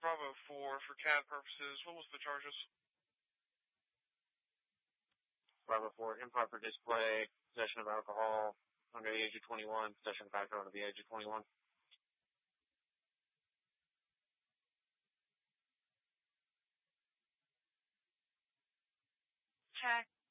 Bravo 4 for CAD purposes. What was the charges? Bravo 4, improper display, possession of alcohol under the age of 21, possession of alcohol under the age of 21. Check.